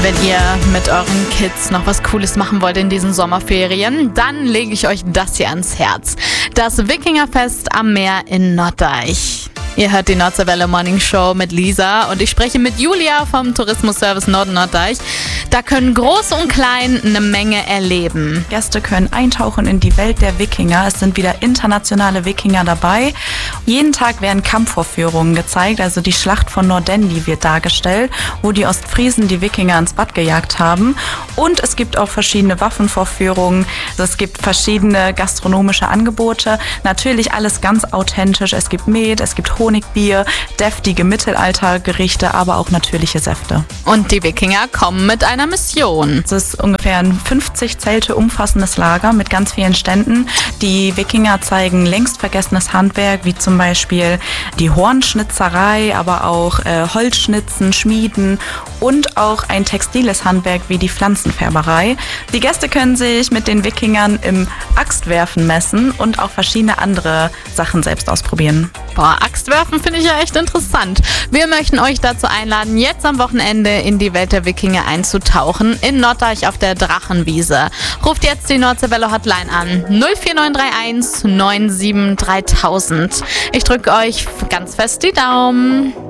Wenn ihr mit euren Kids noch was Cooles machen wollt in diesen Sommerferien, dann lege ich euch das hier ans Herz. Das Wikingerfest am Meer in Norddeich. Ihr hört die Nordseewelle Morning Show mit Lisa und ich spreche mit Julia vom Tourismusservice Nord-Norddeich. Da können Groß und Klein eine Menge erleben. Gäste können eintauchen in die Welt der Wikinger. Es sind wieder internationale Wikinger dabei. Jeden Tag werden Kampfvorführungen gezeigt, also die Schlacht von Nordendi wird dargestellt, wo die Ostfriesen die Wikinger ins Bad gejagt haben. Und es gibt auch verschiedene Waffenvorführungen. Es gibt verschiedene gastronomische Angebote. Natürlich alles ganz authentisch. Es gibt Met, es gibt Honigbier, deftige Mittelaltergerichte, aber auch natürliche Säfte. Und die Wikinger kommen mit einer Mission. Es ist ungefähr ein 50 Zelte umfassendes Lager mit ganz vielen Ständen. Die Wikinger zeigen längst vergessenes Handwerk, wie zum Beispiel die Hornschnitzerei, aber auch Holzschnitzen, Schmieden und auch ein textiles Handwerk wie die Pflanzenfärberei. Die Gäste können sich mit den Wikingern im Axtwerfen messen und auch verschiedene andere Sachen selbst ausprobieren. Boah, Axtwerfen finde ich ja echt interessant. Wir möchten euch dazu einladen, jetzt am Wochenende in die Welt der Wikinger einzutauchen, in Norddeich auf der Drachenwiese. Ruft jetzt die Nordseewelle Hotline an, 04931 97 3000. Ich drücke euch ganz fest die Daumen.